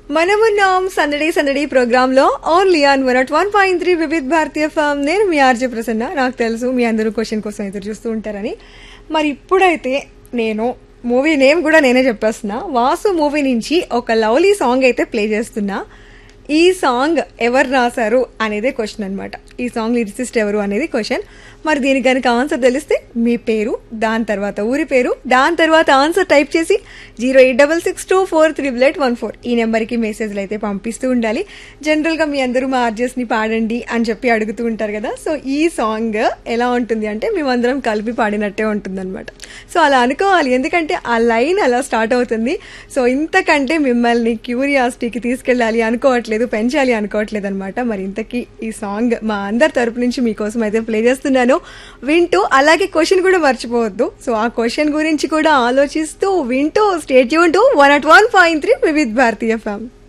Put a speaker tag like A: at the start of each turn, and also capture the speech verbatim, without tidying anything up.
A: మనమున్నాం సందడి సందడి ప్రోగ్రామ్ లో only on one at one point three Vividh Bharatiya form. నేను మీ ఆర్జే ప్రసన్న. నాకు తెలుసు మీ అందరూ క్వశ్చన్ కోసం ఎదురు చూస్తూ ఉంటారని. మరి ఇప్పుడైతే నేను మూవీ నేమ్ కూడా నేనే చెప్పేస్తున్నా. వాసు మూవీ నుంచి ఒక లవ్లీ సాంగ్ అయితే ప్లే చేస్తున్నా. ఈ సాంగ్ ఎవరు రాశారు అనేదే క్వశ్చన్ అనమాట. ఈ సాంగ్ లిరిసిస్ట్ ఎవరు అనేది క్వశ్చన్. మరి దీనికి కనుక ఆన్సర్ తెలిస్తే మీ పేరు, దాని తర్వాత ఊరి పేరు, దాని తర్వాత ఆన్సర్ టైప్ చేసి zero eight double six two four triple eight one four ఈ నెంబర్కి మెసేజ్లు అయితే పంపిస్తూ ఉండాలి. జనరల్గా మీ అందరూ మా ఆర్జెస్ని పాడండి అని చెప్పి అడుగుతూ ఉంటారు కదా. సో ఈ సాంగ్ ఎలా ఉంటుంది అంటే మేమందరం కలిపి పాడినట్టే ఉంటుందన్నమాట. సో అలా అనుకోవాలి, ఎందుకంటే ఆ లైన్ అలా స్టార్ట్ అవుతుంది. సో ఇంతకంటే మిమ్మల్ని క్యూరియాసిటీకి తీసుకెళ్ళాలి అనుకోవట్లేదు, పెంచాలి అనుకోవట్లేదు అనమాట. మరి ఇంతకీ ఈ సాంగ్ మా అందరి తరపు నుంచి మీకోసం అయితే ప్లే చేస్తున్నాను, వింటూ. అలాగే క్వశ్చన్ కూడా మర్చిపోవద్దు. సో ఆ క్వశ్చన్ గురించి కూడా ఆలోచిస్తూ వింటూ stay tune to one at one point three Vividh Bharatiya FM.